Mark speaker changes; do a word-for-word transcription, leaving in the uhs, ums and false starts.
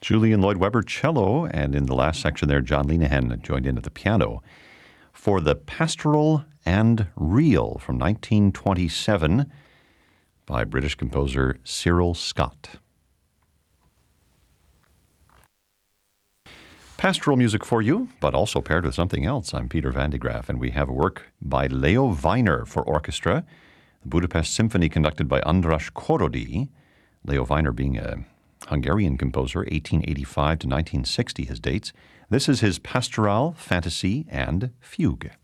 Speaker 1: Julian Lloyd-Webber cello, and in the last section there, John Linehan joined in at the piano for the Pastoral and Reel from nineteen twenty-seven by British composer Cyril Scott. Pastoral music for you, but also paired with something else. I'm Peter Van de Graaff, and we have a work by Leo Weiner for orchestra, the Budapest Symphony conducted by András Korody. Leo Weiner being a Hungarian composer, eighteen eighty-five to nineteen sixty, his dates. This is his Pastoral, Fantasy, and Fugue.